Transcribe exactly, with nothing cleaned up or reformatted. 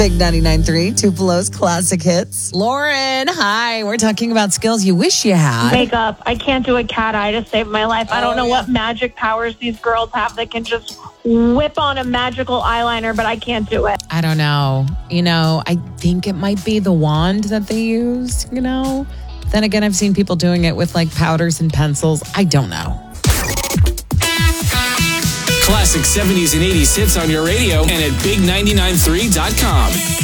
Big ninety-nine point three, Tupelo's classic hits. Lauren, hi. We're talking about skills you wish you had. Makeup. I can't do a cat eye to save my life. I don't Oh, know yeah. what magic powers these girls have that can just whip on a magical eyeliner, but I can't do it. I don't know. You know, I think it might be the wand that they use, you know? Then again, I've seen people doing it with like powders and pencils. I don't know. Classic seventies and eighties hits on your radio and at big ninety-nine three dot com.